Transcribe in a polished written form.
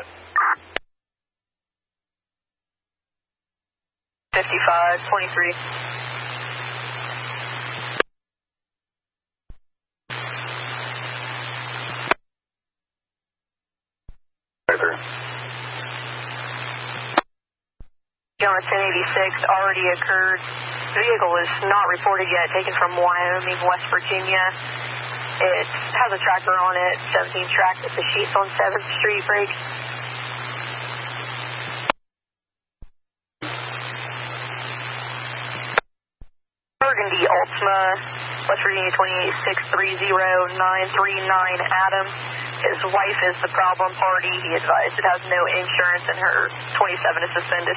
5523. On 1086 already occurred. The vehicle is not reported yet, taken from Wyoming, West Virginia. It has a tracker on it, 17 track with the sheets on 7th Street brakes. Burgundy Altima, West Virginia 28630-939 Adam. His wife is the problem party. He advised it has no insurance and her 27 is suspended.